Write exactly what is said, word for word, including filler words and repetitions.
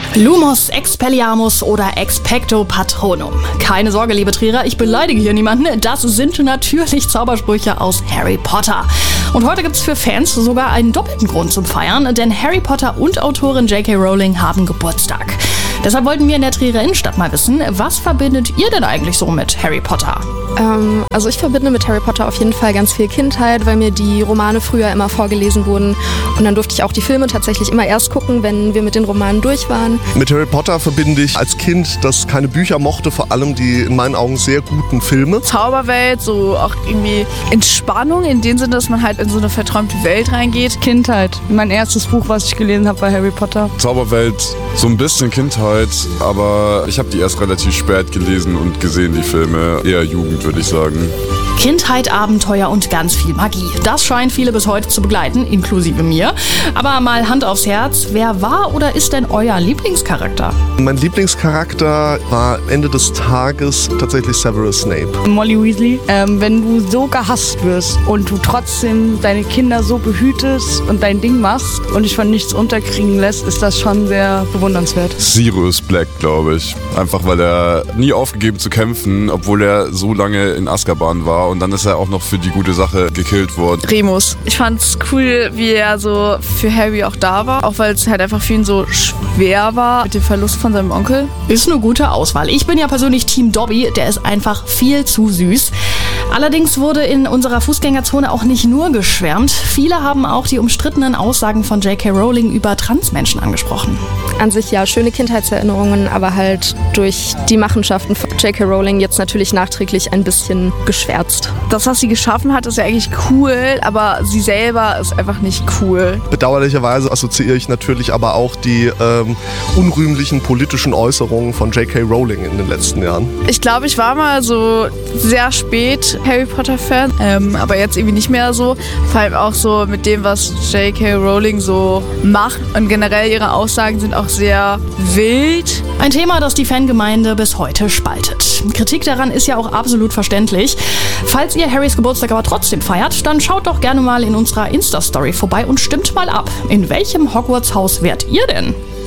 Lumos Expelliarmus oder Expecto Patronum. Keine Sorge, liebe Trierer, ich beleidige hier niemanden. Das sind natürlich Zaubersprüche aus Harry Potter. Und heute gibt's für Fans sogar einen doppelten Grund zum Feiern, denn Harry Potter und Autorin J K Rowling haben Geburtstag. Deshalb wollten wir in der Trierer Innenstadt mal wissen, was verbindet ihr denn eigentlich so mit Harry Potter? Ähm, also ich verbinde mit Harry Potter auf jeden Fall ganz viel Kindheit, weil mir die Romane früher immer vorgelesen wurden. Und dann durfte ich auch die Filme tatsächlich immer erst gucken, wenn wir mit den Romanen durch waren. Mit Harry Potter verbinde ich als Kind, das keine Bücher mochte, vor allem die in meinen Augen sehr guten Filme. Zauberwelt, so auch irgendwie Entspannung in dem Sinne, dass man halt in so eine verträumte Welt reingeht. Kindheit. Mein erstes Buch, was ich gelesen habe, war Harry Potter. Zauberwelt, so ein bisschen Kindheit, aber ich habe die erst relativ spät gelesen und gesehen, die Filme. Eher Jugend, würde ich sagen. Kindheit, Abenteuer und ganz viel Magie. Das scheint viele bis heute zu begleiten, inklusive mir. Aber mal Hand aufs Herz, wer war oder ist denn euer Lieblingscharakter? Mein Lieblingscharakter war Ende des Tages tatsächlich Severus Snape. Molly Weasley. Ähm, wenn du so gehasst wirst und du trotzdem deine Kinder so behütest und dein Ding machst und dich von nichts unterkriegen lässt, ist das schon sehr bewundernswert. Sirius Black, glaube ich. Einfach weil er nie aufgegeben zu kämpfen, obwohl er so lange in Azkaban war. Und dann ist er auch noch für die gute Sache gekillt worden. Remus. Ich fand's cool, wie er so für Harry auch da war. Auch weil es halt einfach für ihn so schwer war mit dem Verlust von seinem Onkel. Ist eine gute Auswahl. Ich bin ja persönlich Team Dobby, der ist einfach viel zu süß. Allerdings wurde in unserer Fußgängerzone auch nicht nur geschwärmt. Viele haben auch die umstrittenen Aussagen von J K Rowling über Transmenschen angesprochen. An sich ja schöne Kindheitserinnerungen, aber halt durch die Machenschaften von J K Rowling jetzt natürlich nachträglich ein bisschen geschwärzt. Das, was sie geschaffen hat, ist ja eigentlich cool, aber sie selber ist einfach nicht cool. Bedauerlicherweise assoziiere ich natürlich aber auch die ähm, unrühmlichen politischen Äußerungen von J K Rowling in den letzten Jahren. Ich glaube, ich war mal so sehr spät Harry Potter-Fan, ähm, aber jetzt irgendwie nicht mehr so. Vor allem auch so mit dem, was J K Rowling so macht. Und generell ihre Aussagen sind auch sehr wild. Ein Thema, das die Fangemeinde bis heute spaltet. Kritik daran ist ja auch absolut verständlich. Falls ihr Harrys Geburtstag aber trotzdem feiert, dann schaut doch gerne mal in unserer Insta-Story vorbei und stimmt mal ab. In welchem Hogwarts-Haus wärt ihr denn?